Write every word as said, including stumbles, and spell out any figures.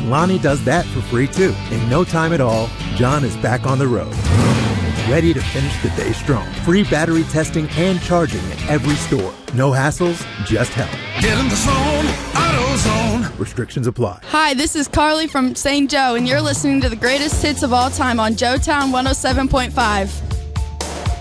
And Lonnie does that for free too. In no time at all, John is back on the road, ready to finish the day strong. Free battery testing and charging at every store. No hassles, just help. Get in the zone, AutoZone. Restrictions apply. Hi, this is Carly from Saint Joe, and you're listening to the greatest hits of all time on Joetown one oh seven point five.